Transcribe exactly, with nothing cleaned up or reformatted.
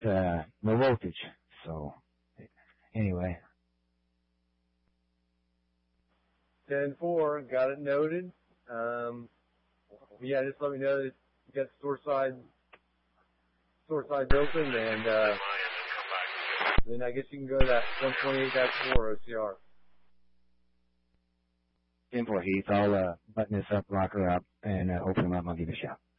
uh, no voltage. So, anyway. ten four, got it noted. Um, yeah, just let me know that you got the store side, store sides open, and uh, then I guess you can go to that one twenty-eight dash four O C R. ten four, Heath. I'll uh, button this up, lock her up, and uh, open them up. I'll give you a shout.